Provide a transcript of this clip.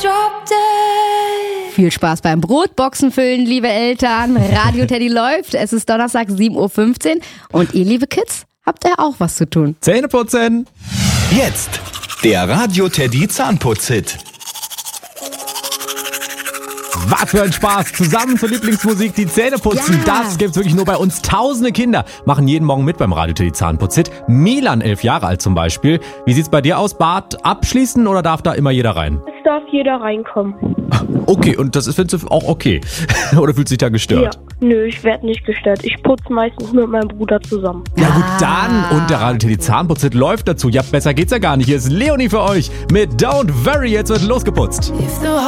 Viel Spaß beim Brotboxen füllen, liebe Eltern. Radio Teddy läuft. Es ist Donnerstag 7.15 Uhr. Und ihr, liebe Kids, habt ihr auch was zu tun? Zähneputzen. Jetzt der Radio Teddy Zahnputz-Hit. Was für ein Spaß. Zusammen zur Lieblingsmusik die Zähne putzen. Ja. Das gibt's wirklich nur bei uns. Tausende Kinder machen jeden Morgen mit beim Radio Teddy Zahnputz-Hit. Milan, 11 Jahre alt zum Beispiel. Wie sieht's bei dir aus? Bad abschließen oder darf da immer jeder rein? Es darf jeder reinkommen. Okay, und das ist findest du auch okay? Oder fühlst du dich da gestört? Ja, nö, ich werde nicht gestört. Ich putze meistens mit meinem Bruder zusammen. Ja gut, dann. Und der Radio Teddy Zahnputz-Hit läuft dazu. Ja, besser geht's ja gar nicht. Hier ist Leonie für euch mit Don't Worry. Jetzt wird losgeputzt.